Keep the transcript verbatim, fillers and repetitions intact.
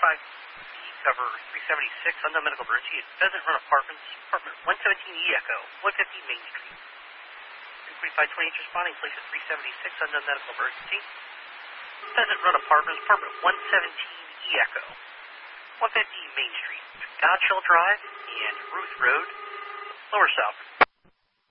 five cover three seventy-six, unknown medical emergency at Pheasant Run Apartments, apartment one seventeen E Echo, one fifty Main Street. three forty-five twenty responding, place at three seventy-six, unknown medical emergency. Pheasant Run Apartments, apartment one seventeen E Echo, one fifty Main Street. Godshall Drive and Ruth Road, Lower South.